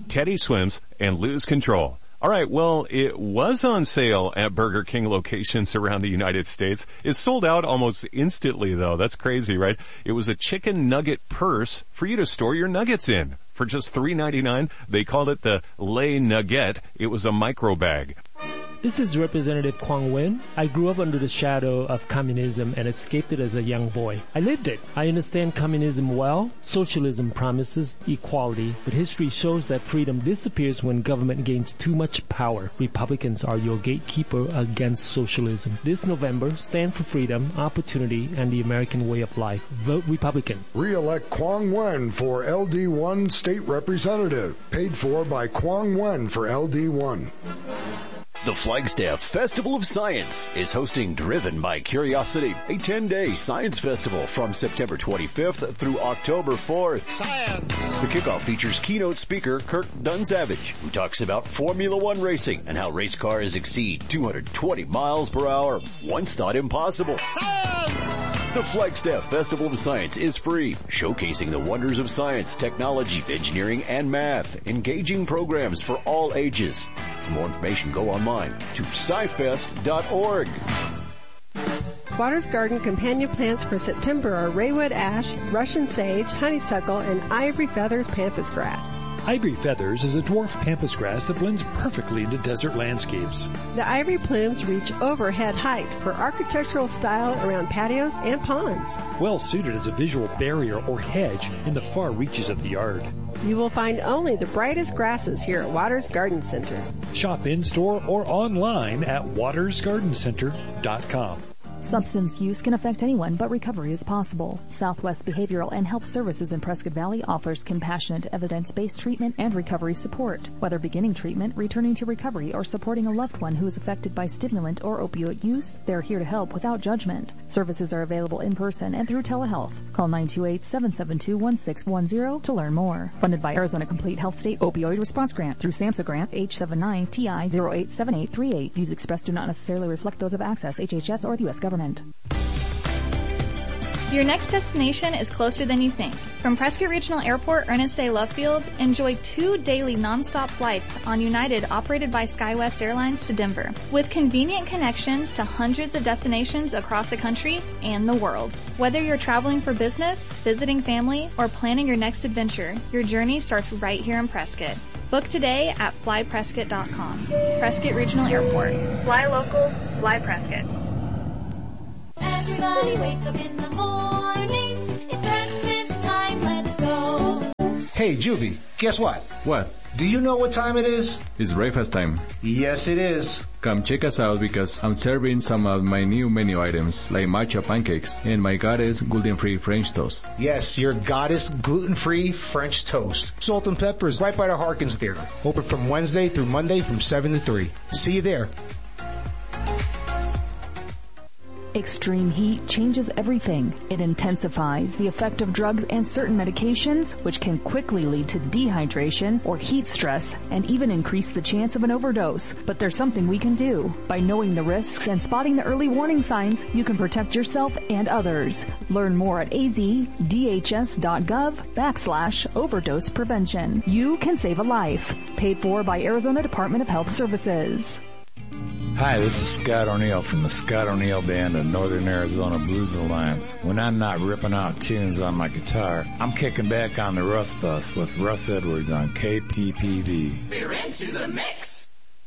Teddy Swims, and Lose Control. All right, well, it was on sale at Burger King locations around the United States. It sold out almost instantly, though. That's crazy, right? It was a chicken nugget purse for you to store your nuggets in. For just $3.99, they called it the Lay Nugget. It was a micro bag. This is Representative Quang Nguyen. I grew up under the shadow of communism and escaped it as a young boy. I lived it. I understand communism well. Socialism promises equality, but history shows that freedom disappears when government gains too much power. Republicans are your gatekeeper against socialism. This November, stand for freedom, opportunity, and the American way of life. Vote Republican. Re-elect Quang Nguyen for LD1 State Representative. Paid for by Quang Nguyen for LD1. The Flagstaff Festival of Science is hosting Driven by Curiosity, a 10-day science festival from September 25th through October 4th. Science! The kickoff features keynote speaker Kirk Dunsavage, who talks about Formula One racing and how race cars exceed 220 miles per hour. Once thought impossible. Science! The Flagstaff Festival of Science is free, showcasing the wonders of science, technology, engineering, and math. Engaging programs for all ages. For more information, go online to scifest.org. Waters Garden companion plants for September are Raywood ash, Russian sage, honeysuckle, and ivory feathers pampas grass. Ivory feathers is a dwarf pampas grass that blends perfectly into desert landscapes. The ivory plumes reach overhead height for architectural style around patios and ponds. Well suited as a visual barrier or hedge in the far reaches of the yard. You will find only the brightest grasses here at Waters Garden Center. Shop in-store or online at watersgardencenter.com. Substance use can affect anyone, but recovery is possible. Southwest Behavioral and Health Services in Prescott Valley offers compassionate, evidence-based treatment and recovery support. Whether beginning treatment, returning to recovery, or supporting a loved one who is affected by stimulant or opioid use, they're here to help without judgment. Services are available in person and through telehealth. Call 928-772-1610 to learn more. Funded by Arizona Complete Health State Opioid Response Grant through SAMHSA Grant H79TI087838. Views expressed do not necessarily reflect those of Access, HHS, or the U.S. government. Your next destination is closer than you think. From Prescott Regional Airport, Ernest A. Love Field, enjoy 2 daily nonstop flights on United operated by SkyWest Airlines to Denver. With convenient connections to hundreds of destinations across the country and the world. Whether you're traveling for business, visiting family, or planning your next adventure, your journey starts right here in Prescott. Book today at flyprescott.com. Prescott Regional Airport. Fly local, fly Prescott. Everybody wake up in the morning. It's breakfast time, let's go. Hey, Juvie, guess what? What? Do you know what time it is? It's breakfast time. Yes, it is. Come check us out because I'm serving some of my new menu items like matcha pancakes and my Goddess gluten-free French toast. Yes, your Goddess gluten-free French toast. Salt and Pepper is right by the Harkins Theater. Open from Wednesday through Monday from 7 to 3. See you there. Extreme heat changes everything. It intensifies the effect of drugs and certain medications, which can quickly lead to dehydration or heat stress and even increase the chance of an overdose. But there's something we can do. By knowing the risks and spotting the early warning signs, you can protect yourself and others. Learn more at azdhs.gov/overdose prevention. You can save a life. Paid for by Arizona Department of Health Services. Hi, this is Scott O'Neill from the Scott O'Neill Band of Northern Arizona Blues Alliance. When I'm not ripping out tunes on my guitar, I'm kicking back on the Russ Bus with Russ Edwards on KPPV. We're into the mix.